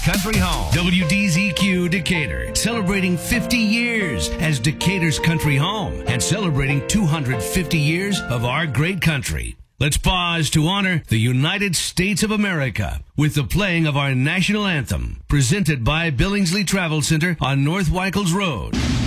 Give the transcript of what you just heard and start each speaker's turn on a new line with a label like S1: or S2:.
S1: Country Home. WDZQ Decatur, celebrating 50 years as Decatur's country home and celebrating 250 years of our great country. Let's pause to honor the United States of America with the playing of our national anthem, presented by Billingsley Travel Center on North Weichels Road.